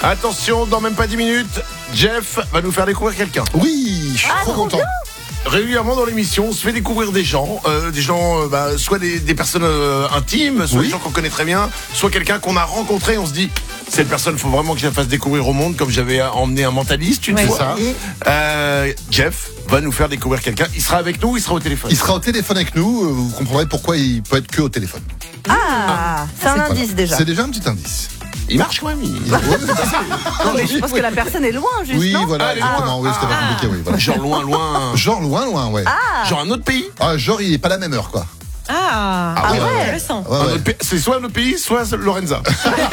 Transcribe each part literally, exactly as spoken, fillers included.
Attention, dans même pas dix minutes, Jeff va nous faire découvrir quelqu'un. Oui, je suis Ah, trop trop content. bien. Régulièrement dans l'émission, on se fait découvrir des gens, euh, des gens, euh, bah, soit des, des personnes euh, intimes, soit Oui. des gens qu'on connaît très bien, soit quelqu'un qu'on a rencontré, on se dit, cette personne, faut vraiment que je la fasse découvrir au monde, comme j'avais emmené un mentaliste une Oui. fois. C'est ça. Euh, Jeff va nous faire découvrir quelqu'un. Il sera avec nous ou il sera au téléphone? Il sera au téléphone avec nous, euh, vous comprendrez pourquoi il peut être que au téléphone. Ah, c'est un Voilà. indice déjà. C'est déjà un petit indice. Il marche quand même. Il... Il- ouais, c'est ça. Non, mais je pense que la personne est loin, juste, Oui, non voilà, Ah, elle est loin. exactement. Oui, c'était pas Ah. compliqué, oui. Voilà. Genre loin, loin. Genre loin, loin, ouais. Genre un autre pays. Ah, genre, il est pas la même heure, quoi. Ah, Ah ouais, ouais. intéressant. Ouais, Un ouais. autre pays. C'est soit un autre pays, soit Lorenza.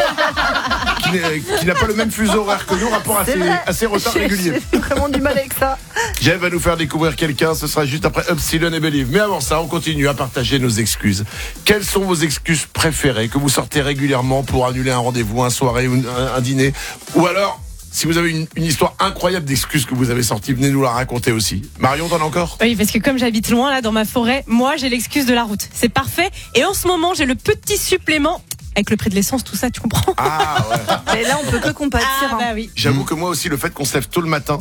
qui n'est- qui n'a pas le même fuseau horaire que nous, rapport à C'est ses, vrai. à ses retards J'ai- réguliers. J'ai vraiment du mal avec ça. Jeff va nous faire découvrir quelqu'un, ce sera juste après Upsilon et Believe. Mais avant ça, on continue à partager nos excuses. Quelles sont vos excuses préférées que vous sortez régulièrement pour annuler un rendez-vous, un soirée ou un, un dîner? Ou alors, si vous avez une, une histoire incroyable d'excuses que vous avez sorties, venez nous la raconter aussi. Marion, t'en as encore? Oui, parce que comme j'habite loin, là, dans ma forêt, moi, j'ai l'excuse de la route. C'est parfait. Et en ce moment, j'ai le petit supplément avec le prix de l'essence, tout ça, tu comprends? Ah ouais. Et là, on peut que compatir. Ah, hein. bah oui. J'avoue que moi aussi, le fait qu'on se lève tôt le matin,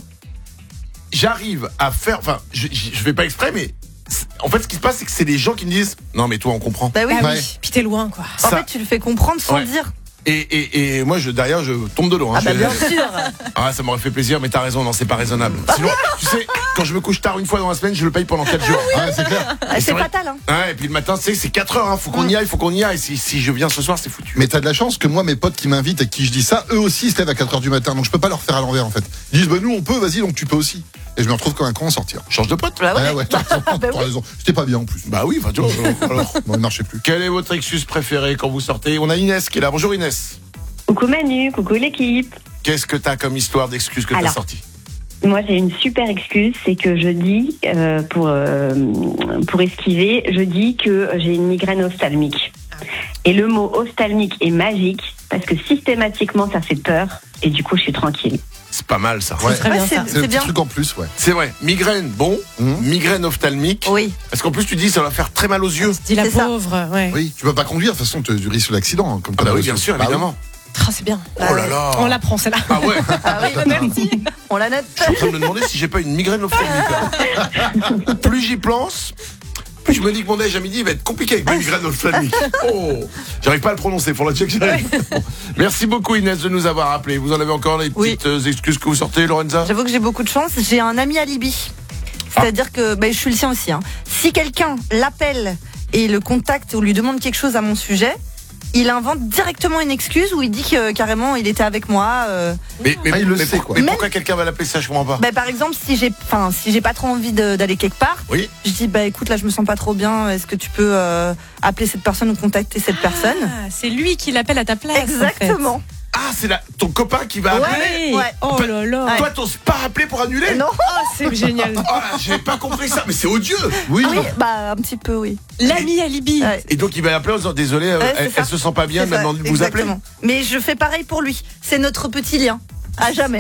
j'arrive à faire, enfin, je, je, je fais pas exprès, mais c'est- en fait, ce qui se passe, c'est que c'est des gens qui me disent, non, mais toi, on comprend. Bah oui. Ah Ouais. oui. Puis t'es loin, quoi. En Ça- fait, tu le fais comprendre sans Ouais. le dire. Et, et, et moi, je, derrière, je tombe de l'eau. Hein. Ah bah Je- bien sûr. Ah, ça m'aurait fait plaisir, mais t'as raison, non, c'est pas raisonnable. Sinon, tu sais, quand je me couche tard une fois dans la semaine, je le paye pendant quatre jours. Ouais, c'est clair. Ah, c'est c'est vrai. fatal, hein. Ouais, et puis le matin, tu sais, c'est quatre heures, hein, faut qu'on y aille, faut qu'on y aille. Si, si je viens ce soir, c'est foutu. Mais t'as de la chance que moi, mes potes qui m'invitent et qui je dis ça, eux aussi se lèvent à quatre heures du matin. Donc je peux pas leur faire à l'envers, en fait. Ils disent, bah nous, on peut, vas-y, donc tu peux aussi. Et je me retrouve comme un con à sortir. Change de pote. Bah ouais. Ah ouais, t'as raison, Bah t'as oui. raison. C'était pas bien en plus. Bah oui, enfin, tu vois. Alors, Non, il marchait plus. quelle est votre excuse préférée quand vous sortez? On a Inès qui est là. Bonjour Inès. Coucou Manu, coucou l'équipe. Qu'est-ce que t'as comme histoire d'excuse que t'as Alors. sortie? Moi j'ai une super excuse, c'est que je dis, euh, pour, euh, pour esquiver, je dis que j'ai une migraine ophtalmique. Et le mot ophtalmique est magique parce que systématiquement ça fait peur et du coup je suis tranquille. C'est pas mal ça. Ouais. Très Ouais, bien, c'est- ça. C'est le petit bien. truc en plus, ouais. C'est vrai. Migraine, bon. Mhm. Migraine ophtalmique. Oui. Parce qu'en plus, tu dis, ça va faire très mal aux yeux. Dis la C'est ça. pauvre, ouais. Oui, tu peux pas conduire, de toute façon, tu tu risques l'accident. hein, Comme Ah t'as bah oui, reçu. bien sûr, Bah oui. évidemment. Ah, c'est bien. Oh là là. On l'apprend, celle-là. Ah ouais. Ah oui, merci. On la note. Je suis en train de me demander si j'ai pas une migraine ophtalmique. là. Plus j'y pense, plus je me dis que mon déj à midi va être compliqué avec ma migraine ophtalmique. Oh, j'arrive pas à le prononcer, faut la check. j'arrive. Bon. Merci beaucoup Inès de nous avoir appelé. Vous en avez encore les Oui. petites euh, excuses que vous sortez, Lorenza? J'avoue que j'ai beaucoup de chance. J'ai un ami alibi. C'est-à-dire que bah, je suis le sien aussi. Hein. Si quelqu'un l'appelle et le contacte ou lui demande quelque chose à mon sujet, il invente directement une excuse où il dit que carrément il était avec moi. euh. Mais, mais, Ah, il le mais sait, pour- quoi. mais Même- pourquoi quelqu'un va l'appeler ça? Je comprends pas. Bah, par exemple, si j'ai, enfin, si j'ai pas trop envie de- d'aller quelque part, Oui. je dis bah écoute là je me sens pas trop bien. Est-ce que tu peux euh, appeler cette personne ou contacter cette personne? Ah, c'est lui qui l'appelle à ta place. Exactement. Ah, c'est la, ton copain qui va Ouais. appeler. Ouais. Ouais. Oh là là. Toi, t'oses pas appeler pour annuler? Non. Oh, c'est génial. Oh là, j'avais pas compris ça, mais c'est odieux. Oui, Oui, bah un petit peu oui. L'ami alibi. Ouais. Et donc il va appeler en disant désolé, euh, Ouais, c'est elle, ça. elle se sent pas bien C'est ça, maintenant de vous appeler. exactement. Mais je fais pareil pour lui. C'est notre petit lien. À jamais.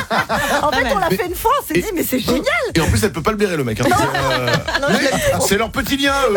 En fait, on l'a Mais- fait une fois, on s'est et- dit, mais c'est génial. Et en plus, elle peut pas le blairer, le mec. hein. C'est, euh, Non, je l'aime trop. c'est leur petit lien. eux.